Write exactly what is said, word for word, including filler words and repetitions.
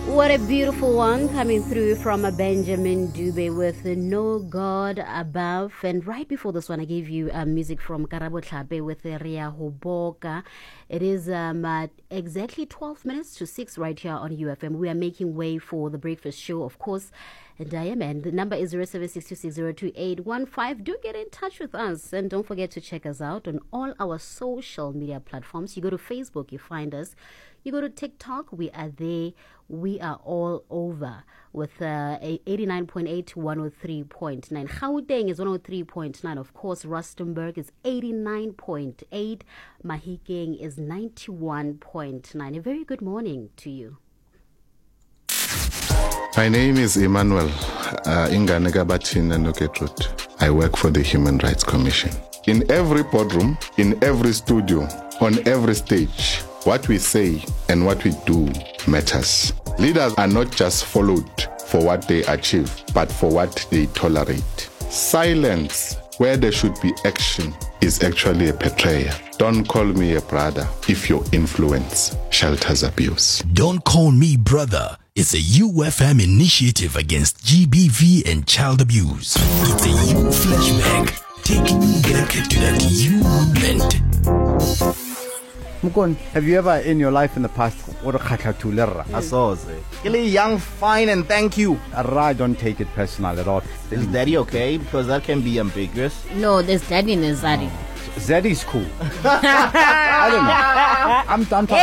What a beautiful one coming through from a Benjamin Dube with No God Above. And right before this one, I gave you uh, music from Karabo Tlhape with Ria Hoboka. It is um, at exactly twelve minutes to six right here on U F M. We are making way for the breakfast show, of course. And I am, and the number is zero seven six two six zero two eight one five. Do get in touch with us. And don't forget to check us out on all our social media platforms. You go to Facebook, you find us. You go to TikTok, we are there. We are all over with uh, eighty-nine point eight to one oh three point nine. Gauteng is one oh three point nine. Of course, Rustenburg is eighty-nine point eight. Mahikeng is ninety-one point nine. A very good morning to you. My name is Emmanuel uh, Inganega Batina Noketrut. I work for the Human Rights Commission. In every boardroom, in every studio, on every stage, what we say and what we do matters. Leaders are not just followed for what they achieve, but for what they tolerate. Silence where there should be action is actually a betrayal. Don't call me a brother if your influence shelters abuse. Don't Call Me Brother is a U F M initiative against G B V and child abuse. It's a U flashback, taking you back to that U movement. Mukon, have you ever in your life in the past what a I saw it. Really young, fine, and thank you. I don't take it personal at all. Is daddy okay? Because that can be ambiguous. No, there's daddy and there's zaddy. Zaddy's cool. I don't know. I'm, I'm talking